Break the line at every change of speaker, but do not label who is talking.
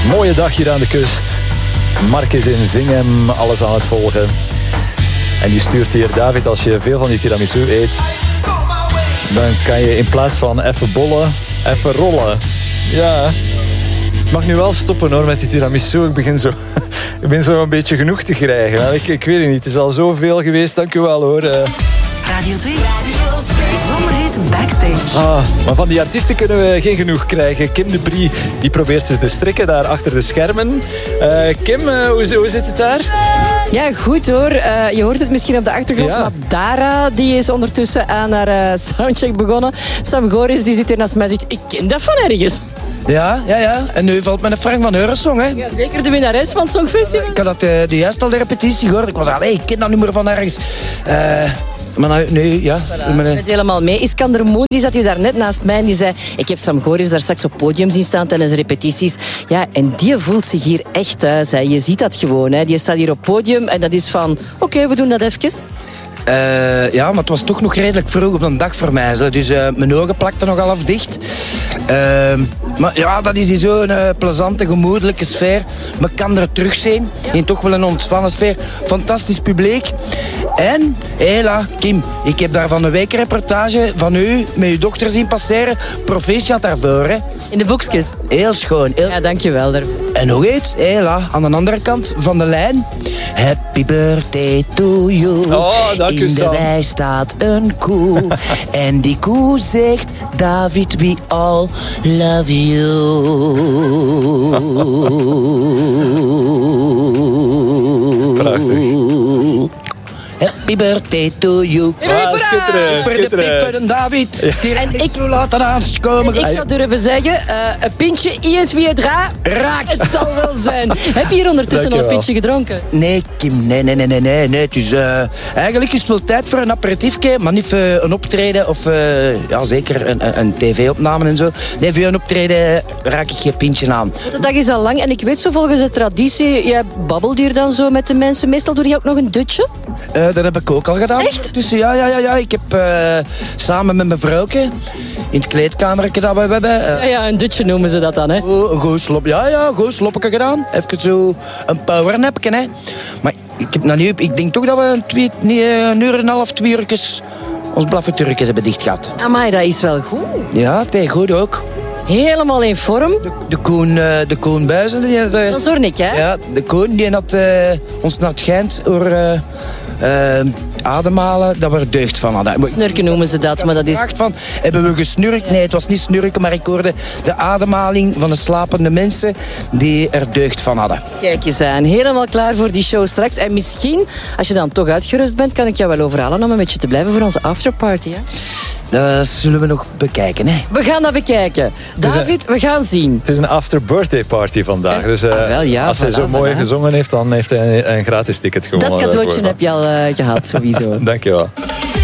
Mooie dag hier aan de kust. Mark is in Zingem alles aan het volgen. En die stuurt hier, David, als je veel van die tiramisu eet, dan kan je in plaats van even bollen, even rollen. Ja, ik mag nu wel stoppen hoor met die tiramisu. Ik ben zo een beetje genoeg te krijgen. Ik weet het niet, het is al zoveel geweest. Dank u wel hoor.
Radio 2. Zomerhit Backstage.
Maar van die artiesten kunnen we geen genoeg krijgen. Kim de Brie die probeert ze te strikken daar achter de schermen. Kim, hoe zit het daar?
Ja, goed hoor. Je hoort het misschien op de achtergrond.
Ja.
Maar Dara die is ondertussen aan haar soundcheck begonnen. Sam Goris die zit hier naast mij en zegt, ik ken dat van ergens.
Ja. En nu valt met een Frank van Eurosong, hè.
Ja, zeker de winnares van het Songfestival.
Ik had dat juist al de repetitie gehoord. Ik was aan, ik ken dat nummer van ergens. Maar nee, ja.
Voilà, ik ben helemaal mee. Iskander Moen die zat hier daar net naast mij en die zei, ik heb Sam Goris daar straks op podium zien staan tijdens repetities. Ja, en die voelt zich hier echt thuis. Hè. Je ziet dat gewoon. Hè. Die staat hier op podium en dat is van, oké, we doen dat even.
Ja, maar het was toch nog redelijk vroeg op een dag voor mij. Zo. Dus mijn ogen plakten nog half dicht. Maar ja, dat is hier zo'n plezante, gemoedelijke sfeer. Men kan er terugzien. In toch wel een ontspannen sfeer. Fantastisch publiek. En, hela, Kim, ik heb daar van een week een reportage van u met uw dochter zien passeren. Proficiat daarvoor, hè.
In de boekjes.
Heel schoon.
Ja, dankjewel daarvoor.
En nog iets, hela, aan de andere kant van de lijn. Happy birthday to you.
Oh, dank u,
In de
Sam.
rij staat een koe. En die koe zegt, David, we all love you.
Prachtig.
Happy birthday to you.
Schitterend.
David.
Ja.
En ik wil laten aankomen.
Ik zou durven zeggen, een pintje iet wie het raakt. Het zal wel zijn. Heb je hier ondertussen al een pintje gedronken?
Nee, Kim, nee. Het is, eigenlijk is het wel tijd voor een aperitiefje, maar niet voor een optreden of ja, zeker een tv-opname en zo. Nee, voor een optreden raak ik geen pintje aan.
De dag is al lang en ik weet zo volgens de traditie, jij babbelt hier dan zo met de mensen. Meestal doe je ook nog een dutje.
Dat heb ik ook al gedaan.
Echt?
Dus ja. Ik heb samen met mijn vrouwke in het kleedkamertje dat we hebben.
Ja, een dutje noemen ze dat dan, hè.
Een goed slop, goed sloppetje gedaan. Even zo een powernapje, hè. Maar ik heb nou nu, ik denk toch dat we een uur en een half, 2 uurtjes ons blaffe Turkjes hebben dicht gehad.
Amai, dat is wel goed.
Ja, tegen goed ook.
Helemaal in vorm.
De Koen Buizen.
Dat is hoor ik, hè.
Ja, de Koen die had ons naar het Gent ademhalen, dat we er deugd van hadden.
Snurken noemen ze dat, maar dat is...
Van, hebben we gesnurkt? Nee, het was niet snurken, maar ik hoorde de ademhaling van de slapende mensen die er deugd van hadden.
Kijk eens aan, helemaal klaar voor die show straks. En misschien, als je dan toch uitgerust bent, kan ik jou wel overhalen om een beetje te blijven voor onze afterparty, hè?
Dat zullen we nog bekijken, hè?
We gaan dat bekijken. David, we gaan zien.
Het is een after birthday party vandaag. Dus
wel, ja,
als hij
voilà,
zo mooi
voilà.
gezongen heeft, dan heeft hij een gratis ticket gewonnen.
Dat cadeautje
daarvoor.
heb je al gehad, sowieso.
Dankjewel.